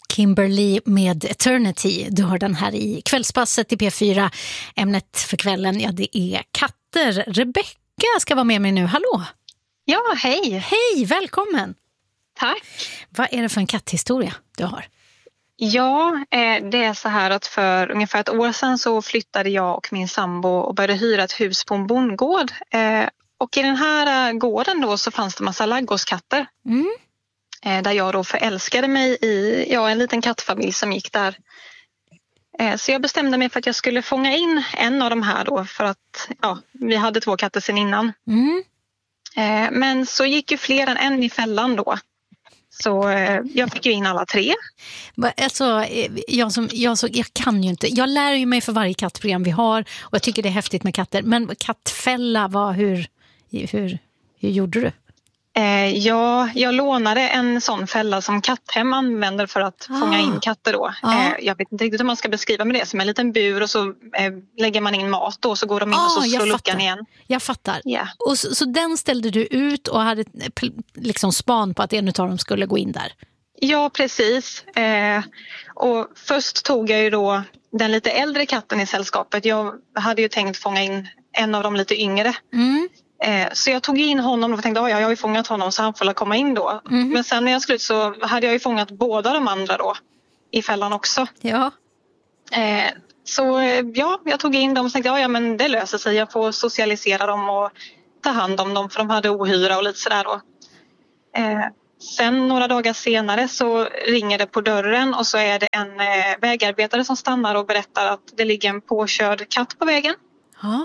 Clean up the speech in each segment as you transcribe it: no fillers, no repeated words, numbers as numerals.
Kimberly med Eternity. Du hör den här i kvällspasset i P4. Ämnet för kvällen, ja, det är katter. Rebecka ska vara med mig nu. Hallå! Ja, hej! Hej, välkommen! Tack! Vad är det för en katthistoria du har? Ja, det är så här att för ungefär ett år sedan så flyttade jag och min sambo och började hyra ett hus på en bondgård. Och i den här gården då så fanns det massa ladugårdskatter. Där jag då förälskade mig i en liten kattfamilj som gick där. Så jag bestämde mig för att jag skulle fånga in en av de här då för att vi hade 2 katter sedan innan. Men så gick ju fler än en i fällan då. Så jag fick ju in alla 3. Alltså, jag kan ju inte. Jag lär ju mig för varje kattprogram vi har och jag tycker det är häftigt med katter. Men kattfälla, hur gjorde du? Jag lånade en sån fälla som Katthem använder för att fånga in katter då. Jag vet inte riktigt hur man ska beskriva med det. Som en liten bur och så lägger man in mat då, så går de in och så slår luckan igen. Jag fattar. Yeah. Och så den ställde du ut och hade liksom span på att en av dem skulle gå in där? Ja, precis. Och först tog jag ju då den lite äldre katten i sällskapet. Jag hade ju tänkt fånga in en av de lite yngre. Så jag tog in honom och tänkte jag har ju fångat honom så han får komma in då. Men sen när jag slut så hade jag ju fångat båda de andra då i fällan också. Ja. Så jag tog in dem och tänkte men det löser sig. Jag får socialisera dem och ta hand om dem för de hade ohyra och lite sådär då. Sen några dagar senare så ringer det på dörren och så är det en vägarbetare som stannar och berättar att det ligger en påkörd katt på vägen. Ja.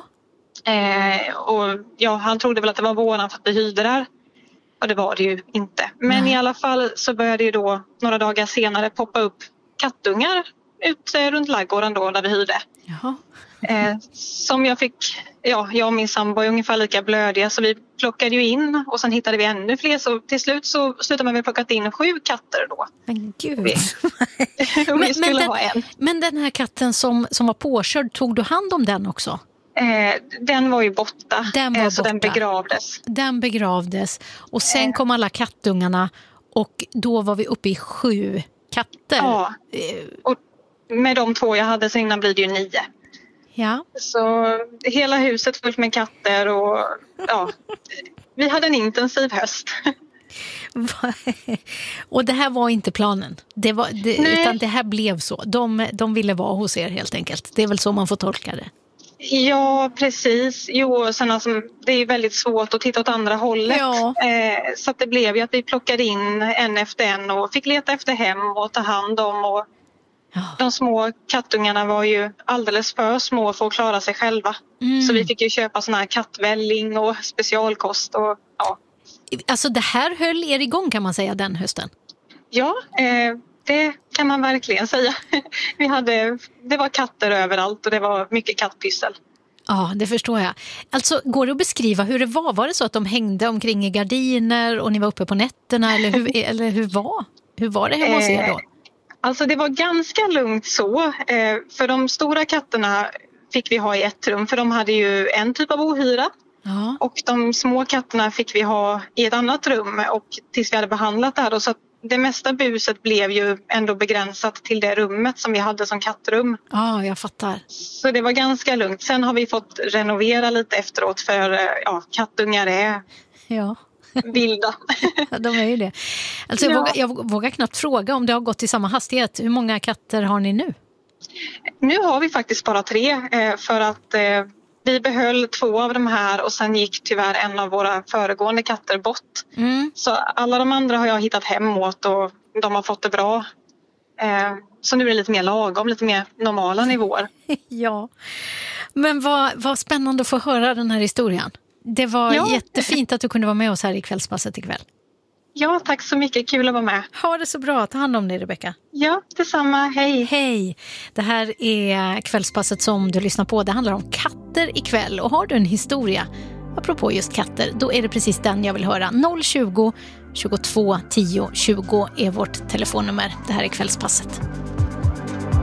Och han trodde väl att det var våran för att vi hyrde där. Och det var det ju inte. Men i alla fall så började ju då några dagar senare poppa upp kattungar ut runt ladugården då där vi hyrde. Jaha. Som jag fick, jag och min sambo är ungefär lika blödiga så vi plockade ju in och sen hittade vi ännu fler. Så till slut så slutade man väl plockat in 7 katter då. Men gud. Vi skulle ha en. Men den här katten som var påkörd, tog du hand om den också? Den var ju borta. Så borta. Den begravdes. Och sen kom alla kattungarna och då var vi uppe i 7 katter. Ja, och med de 2 jag hade så innan blir det ju 9. Ja. Så hela huset fullt med katter och vi hade en intensiv höst. Och det här var inte planen. Utan det här blev så. De ville vara hos er helt enkelt. Det är väl så man får tolka det. Ja, precis. Jo, sen det är väldigt svårt att titta åt andra hållet. Ja. Så att det blev ju att vi plockade in en efter en och fick leta efter hem och ta hand om. Och de små kattungarna var ju alldeles för små för att klara sig själva. Så vi fick ju köpa sån här kattvälling och specialkost. Och, Alltså det här höll er igång kan man säga den hösten? Ja, det kan man verkligen säga. Det var katter överallt och det var mycket kattpyssel. Ja, det förstår jag. Alltså, går det att beskriva hur det var? Var det så att de hängde omkring i gardiner och ni var uppe på nätterna? Eller hur var det hemma hos er då? Alltså det var ganska lugnt så. För de stora katterna fick vi ha i ett rum. För de hade ju en typ av ohyra. Ja. Och de små katterna fick vi ha i ett annat rum. Och tills vi hade behandlat det här då, så att det mesta buset blev ju ändå begränsat till det rummet som vi hade som kattrum. Ja, jag fattar. Så det var ganska lugnt. Sen har vi fått renovera lite efteråt för kattungar är vilda. Ja, de är ju det. Alltså, jag vågar knappt fråga om det har gått i samma hastighet. Hur många katter har ni nu? Nu har vi faktiskt bara 3 för att vi behöll 2 av de här och sen gick tyvärr en av våra föregående katter bort. Så alla de andra har jag hittat hem åt och de har fått det bra. Så nu är det lite mer lagom, lite mer normala nivåer. Ja, men vad spännande att få höra den här historien. Det var jättefint att du kunde vara med oss här i kvällspasset ikväll. Ja, tack så mycket. Kul att vara med. Ha det så bra. Ta hand om dig, Rebecka. Ja, detsamma. Hej. Hej. Det här är kvällspasset som du lyssnar på. Det handlar om katter ikväll. Och har du en historia apropå just katter, då är det precis den jag vill höra. 020 22 10 20 är vårt telefonnummer. Det här är kvällspasset.